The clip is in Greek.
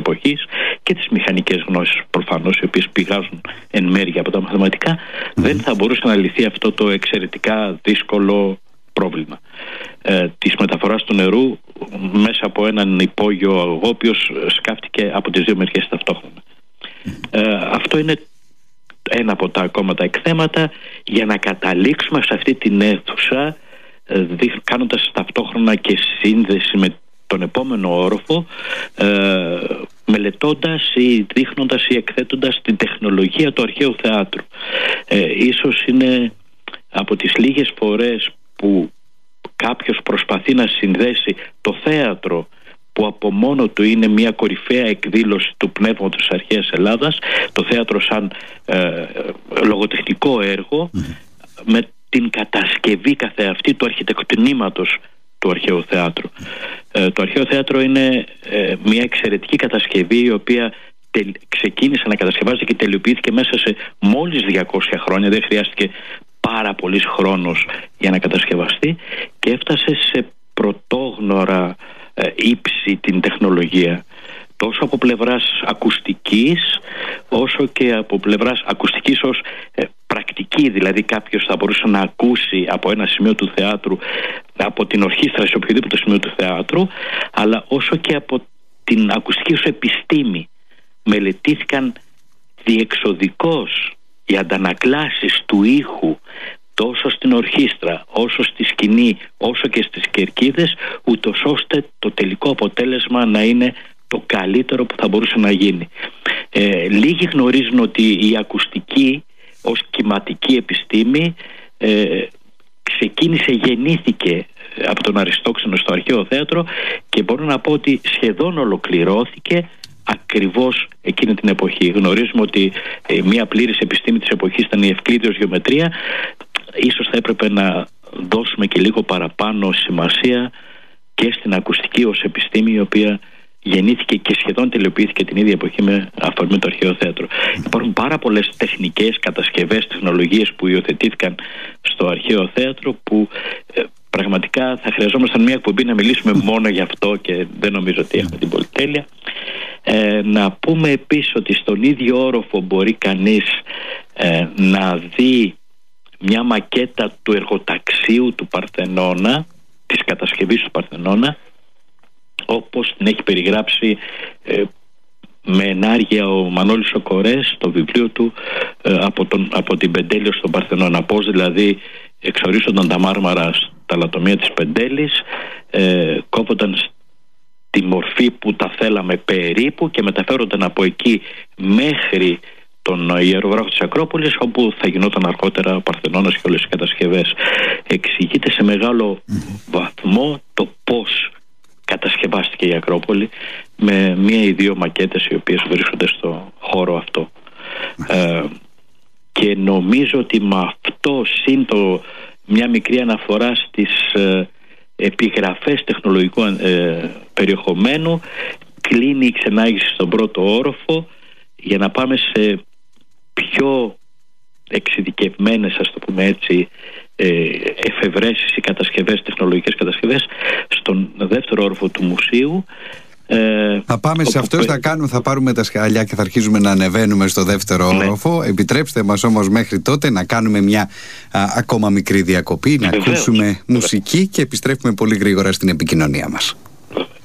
εποχής και τις μηχανικές γνώσεις προφανώς, οι οποίες πηγάζουν εν μέρει από τα μαθηματικά, δεν θα μπορούσε να λυθεί αυτό το εξαιρετικά δύσκολο πρόβλημα της μεταφοράς του νερού μέσα από έναν υπόγειο αγωγό, ο οποίος σκάφτηκε από τις δύο μεριές ταυτόχρονα. Αυτό είναι ένα από τα ακόμα τα εκθέματα για να καταλήξουμε σε αυτή την αίθουσα, κάνοντας ταυτόχρονα και σύνδεση με τον επόμενο όροφο, μελετώντας ή δείχνοντας ή εκθέτοντας την τεχνολογία του αρχαίου θεάτρου. Ίσως είναι από τις λίγες φορές που κάποιος προσπαθεί να συνδέσει το θέατρο, που από μόνο του είναι μια κορυφαία εκδήλωση του πνεύματος της αρχαίας Ελλάδας, το θέατρο σαν λογοτεχνικό έργο, με την κατασκευή καθεαυτή του αρχιτεκτονήματος του αρχαίου θεάτρου. Το αρχαίο θέατρο είναι μια εξαιρετική κατασκευή, η οποία ξεκίνησε να κατασκευάζεται και τελειοποιήθηκε μέσα σε μόλις 200 χρόνια. Δεν χρειάστηκε πάρα πολύς χρόνος για να κατασκευαστεί και έφτασε σε πρωτόγνωρα ύψη την τεχνολογία, τόσο από πλευράς ακουστικής όσο και από πλευράς ακουστικής ως πρακτική, δηλαδή κάποιος θα μπορούσε να ακούσει από ένα σημείο του θεάτρου, από την ορχήστρα σε οποιοδήποτε σημείο του θεάτρου, αλλά όσο και από την ακουστική ως επιστήμη. Μελετήθηκαν διεξοδικώς οι αντανακλάσεις του ήχου τόσο στην ορχήστρα, όσο στη σκηνή, όσο και στις κερκίδες, ούτως ώστε το τελικό αποτέλεσμα να είναι το καλύτερο που θα μπορούσε να γίνει. Λίγοι γνωρίζουν ότι η ακουστική ως κυματική επιστήμη γεννήθηκε από τον Αριστόξενο στο αρχαίο θέατρο και μπορώ να πω ότι σχεδόν ολοκληρώθηκε ακριβώς εκείνη την εποχή. Γνωρίζουμε ότι μια πλήρης επιστήμη της εποχής ήταν η ευκλήδιος γεωμετρία. Ίσως θα έπρεπε να δώσουμε και λίγο παραπάνω σημασία και στην ακουστική ως επιστήμη, η οποία γεννήθηκε και σχεδόν τελειοποιήθηκε την ίδια εποχή με αφορμή το αρχαίο θέατρο. Υπάρχουν πάρα πολλές τεχνικές κατασκευές, τεχνολογίες που υιοθετήθηκαν στο αρχαίο θέατρο, που πραγματικά θα χρειαζόμασταν μια εκπομπή να μιλήσουμε μόνο γι' αυτό και δεν νομίζω ότι έχουμε την πολυτέλεια. Να πούμε επίσης ότι στον ίδιο όροφο μπορεί κανείς να δει μια μακέτα του εργοταξίου του Παρθενώνα, της κατασκευής του Παρθενώνα, όπως την έχει περιγράψει με ενάργεια ο Μανώλης ο Κορές στο βιβλίο του από την Πεντέλειο στον Παρθενώνα. Πώς δηλαδή εξορίσονταν τα μάρμαρα στα λατομεία της Πεντέλης, κόβονταν τη μορφή που τα θέλαμε περίπου και μεταφέρονταν από εκεί μέχρι τον ιερογράφο της Ακρόπολης, όπου θα γινόταν αργότερα ο Παρθενώνας και όλες οι κατασκευές. Εξηγείται σε μεγάλο βαθμό το πώς κατασκευάστηκε η Ακρόπολη, με μία ή δύο μακέτες οι οποίες βρίσκονται στο χώρο αυτό. Και νομίζω ότι με αυτό συν μια μικρή αναφορά στις επιγραφές τεχνολογικού περιεχομένου, κλείνει η ξενάγηση στον πρώτο όροφο για να πάμε σε πιο εξειδικευμένες, ας το πούμε έτσι, εφευρέσεις ή κατασκευές, τεχνολογικές κατασκευές στον δεύτερο όροφο του μουσείου. Θα πάμε σε αυτό, θα πάρουμε τα σκαλιά και θα αρχίζουμε να ανεβαίνουμε στο δεύτερο όροφο. Επιτρέψτε μας όμως μέχρι τότε να κάνουμε μια ακόμα μικρή διακοπή, να ακούσουμε μουσική και επιστρέφουμε πολύ γρήγορα στην επικοινωνία μας.